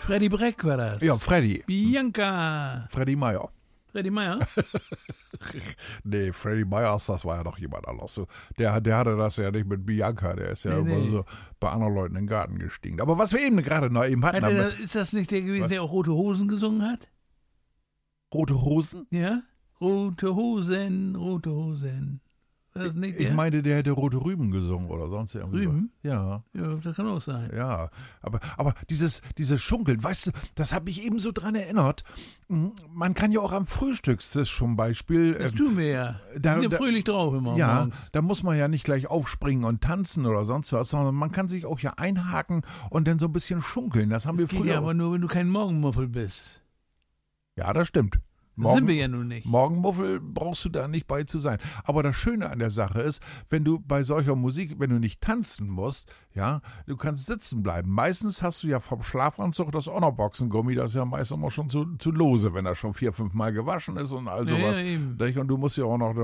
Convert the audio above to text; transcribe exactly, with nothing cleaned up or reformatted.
Freddy Breck war das. Ja, Freddy. Bianca. Freddy Meyer. Freddy Meyer? Nee, Freddy Meyers, das war ja doch jemand anderes. So, der, der hatte das ja nicht mit Bianca, der ist ja Nee, immer nee. so bei anderen Leuten in den Garten gestiegen. Aber was wir eben gerade noch eben hatten, Hat haben er, wir- ist das nicht der gewesen, Was? der auch Rote Hosen gesungen hat? Rote Hosen? Ja? Rote Hosen, rote Hosen. War das nicht Ich der? meinte, der hätte Rote Rüben gesungen oder sonst irgendwie. Rüben? Was. Ja. Ja, das kann auch sein. Ja, aber, aber dieses, dieses Schunkeln, weißt du, das hat mich eben so dran erinnert. Man kann ja auch am Frühstückstisch zum Beispiel. Das ähm, tun wir ja. da- Wir sind ja da- fröhlich drauf immer Ja, morgens. da muss man ja nicht gleich aufspringen und tanzen oder sonst was, sondern man kann sich auch ja einhaken und dann so ein bisschen schunkeln. Das haben Das wir geht früher. ja auch- aber nur, wenn du kein Morgenmuffel bist. Ja, das stimmt. Das sind wir ja nun nicht. Morgenmuffel brauchst du da nicht bei zu sein. Aber das Schöne an der Sache ist, wenn du bei solcher Musik, wenn du nicht tanzen musst, ja, du kannst sitzen bleiben. Meistens hast du ja vom Schlafanzug das auch noch Boxengummi, das ist ja meistens immer schon zu, zu lose, wenn er schon vier, fünf Mal gewaschen ist und all Ja, sowas. ja, eben. Und du musst ja auch noch